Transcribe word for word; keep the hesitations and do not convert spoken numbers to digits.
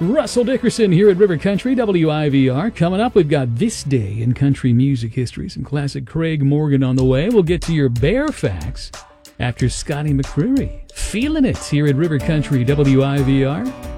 Russell Dickerson here at River Country, W I V R. Coming up, we've got This Day in Country Music History. Some classic Craig Morgan on the way. We'll get to your bear facts after Scotty McCreery. Feeling it here at River Country, W I V R.